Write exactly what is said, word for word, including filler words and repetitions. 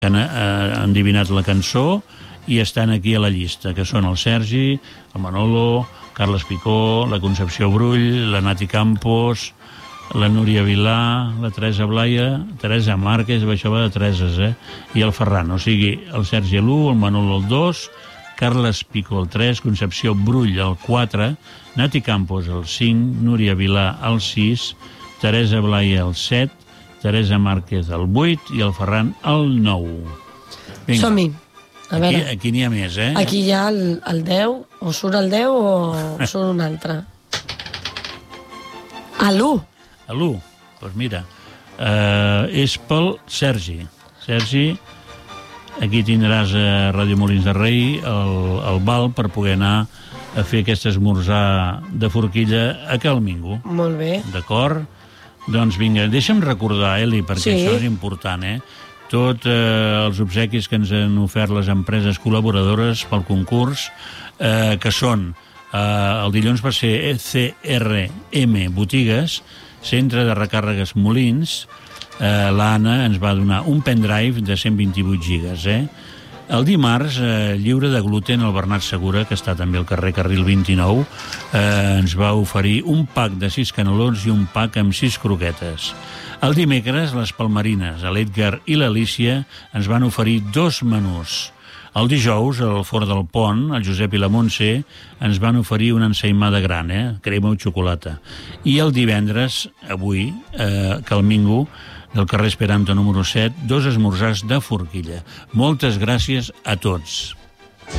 han eh, endivinat la cançó i estan aquí a la llista, que són el Sergi, el Manolo, Carles Picó, la Concepció Brull, la Nati Campos, la Núria Vilà, la Teresa Blaya, Teresa Márquez, això va de Tereses, eh? I el Ferran, o sigui, el Sergi l'u, el Manolo el dos, Carles Picó el tres, Concepció Brull el quatre, Nati Campos el cinc, Núria Vilà el sis, Teresa Blaya el set, Teresa Márquez el vuit i el Ferran el nou. Vinga. Som-hi. A veure. Aquí, aquí n'hi ha més, eh? Aquí hi ha el, el deu, o surt el deu o surt un altre. A l'u. A l'u, doncs mira, eh, és pel Sergi. Sergi, aquí tindràs a Ràdio Molins de Rei el, el val per poder anar a fer aquest esmorzar de forquilla a Calmingo. Molt bé. D'acord? Doncs vinga, deixa'm recordar, Eli, perquè Sí. això és important, eh? Tots eh, els obsequis que ens han ofert les empreses col·laboradores pel concurs, eh, que són, eh, el dilluns va ser C R M Botigues, Centre de Recàrregues Molins. eh, l'Anna ens va donar un pendrive de cent vint-i-vuit gigas, eh? El dimarts, eh, lliure de gluten, el Bernat Segura, que està també al carrer Carril vint-i-nou, eh, ens va oferir un pack de sis canelons i un pack amb sis croquetes. El dimecres, les Palmarines, l'Edgar i l'Alícia, ens van oferir dos menús. El dijous, al Fort del Pont, el Josep i la Montse ens van oferir una ensaïmada gran, eh? Crema o xocolata. I el divendres, avui, eh, Calmingo, del carrer Esperanto número set, dos esmorzars de forquilla. Moltes gràcies a tots.